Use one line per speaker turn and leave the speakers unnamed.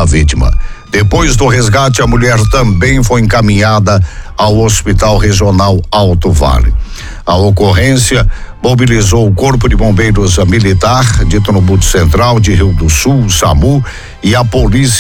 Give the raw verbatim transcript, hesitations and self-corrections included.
a vítima. Depois do resgate, a mulher também foi encaminhada ao Hospital Regional Alto Vale. A ocorrência mobilizou o Corpo de Bombeiros Militar de Trombudo Central, de Rio do Sul, SAMU, e a Polícia